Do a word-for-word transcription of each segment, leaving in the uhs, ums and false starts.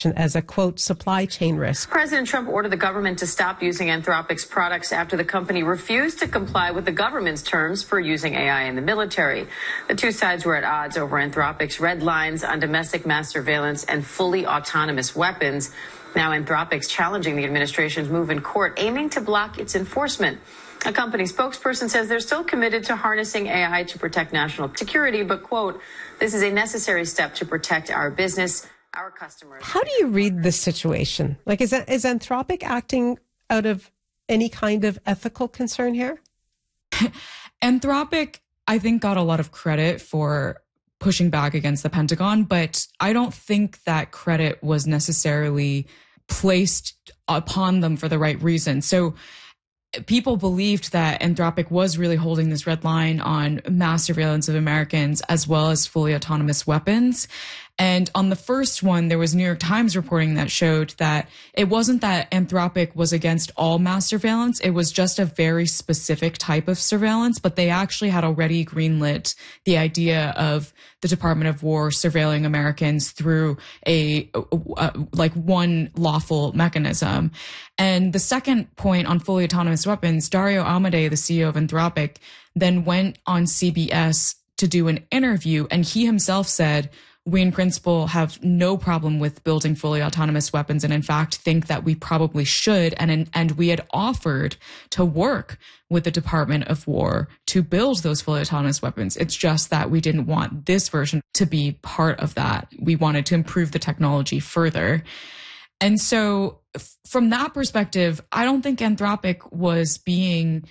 as a, quote, supply chain risk. President Trump ordered the government to stop using Anthropic's products after the company refused to comply with the government's terms for using A I in the military. The two sides were at odds over Anthropic's red lines on domestic mass surveillance and fully autonomous weapons. Now Anthropic's challenging the administration's move in court, aiming to block its enforcement. A company spokesperson says they're still committed to harnessing A I to protect national security, but, quote, this is a necessary step to protect our business, our customers. How do you read this situation? Like, is, is Anthropic acting out of any kind of ethical concern here? Anthropic, I think, got a lot of credit for pushing back against the Pentagon, but I don't think that credit was necessarily placed upon them for the right reason. So people believed that Anthropic was really holding this red line on mass surveillance of Americans as well as fully autonomous weapons. And on the first one, there was New York Times reporting that showed that it wasn't that Anthropic was against all mass surveillance. It was just a very specific type of surveillance, but they actually had already greenlit the idea of the Department of War surveilling Americans through a, a like one lawful mechanism. And the second point on fully autonomous weapons, Dario Amodei, the C E O of Anthropic, then went on C B S to do an interview, and he himself said, we in principle have no problem with building fully autonomous weapons, and in fact think that we probably should. And, and we had offered to work with the Department of War to build those fully autonomous weapons. It's just that we didn't want this version to be part of that. We wanted to improve the technology further. And so from that perspective, I don't think Anthropic was being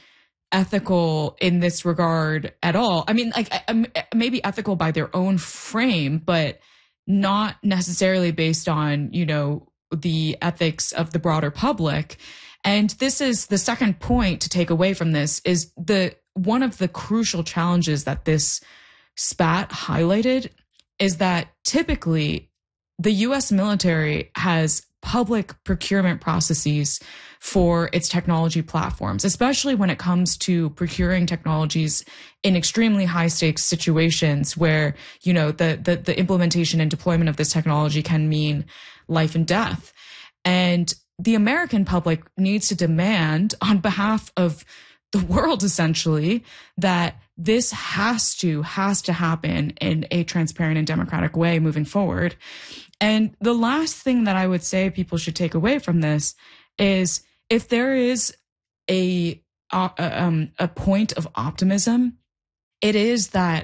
ethical in this regard at all. I mean, like maybe ethical by their own frame, but not necessarily based on, you know, the ethics of the broader public. And this is the second point to take away from this is the one of the crucial challenges that this spat highlighted is that typically the U S military has public procurement processes for its technology platforms, especially when it comes to procuring technologies in extremely high stakes situations where, you know, the, the, the implementation and deployment of this technology can mean life and death. And the American public needs to demand on behalf of the world, essentially, that this has to, has to happen in a transparent and democratic way moving forward. And the last thing that I would say people should take away from this is if there is a, uh, um, a point of optimism, it is that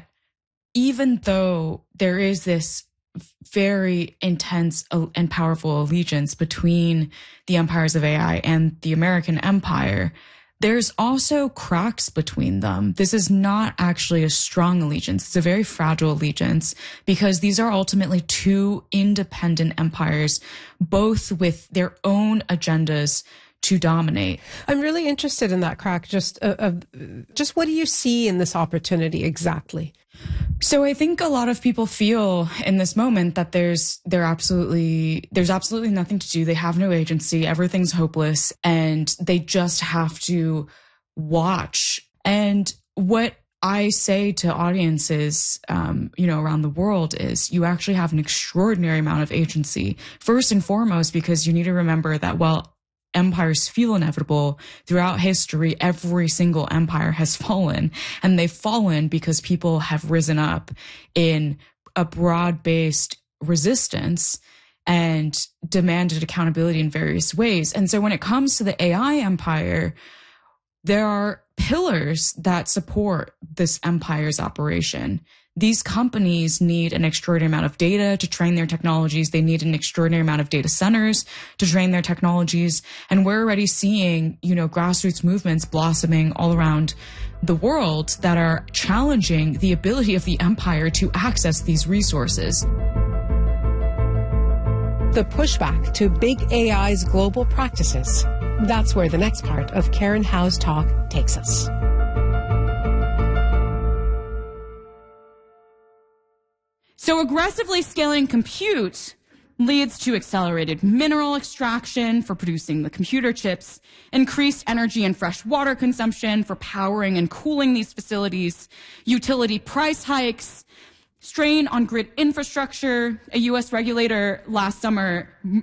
even though there is this very intense and powerful allegiance between the empires of A I and the American empire, there's also cracks between them. This is not actually a strong allegiance. It's a very fragile allegiance because these are ultimately two independent empires, both with their own agendas to dominate. I'm really interested in that crack. Just, uh, uh, just what do you see in this opportunity exactly? So I think a lot of people feel in this moment that there's there absolutely there's absolutely nothing to do. They have no agency. Everything's hopeless, and they just have to watch. And what I say to audiences, um, you know, around the world is you actually have an extraordinary amount of agency. First and foremost, because you need to remember that while empires feel inevitable throughout history, every single empire has fallen, and they've fallen because people have risen up in a broad-based resistance and demanded accountability in various ways. And so when it comes to the A I empire, there are pillars that support this empire's operation. These companies need an extraordinary amount of data to train their technologies. They need an extraordinary amount of data centers to train their technologies. And we're already seeing, you know, grassroots movements blossoming all around the world that are challenging the ability of the empire to access these resources. The pushback to big A I's global practices. That's where the next part of Karen Howe's talk takes us. So aggressively scaling compute leads to accelerated mineral extraction for producing the computer chips, increased energy and fresh water consumption for powering and cooling these facilities, utility price hikes, strain on grid infrastructure. A U S regulator last summer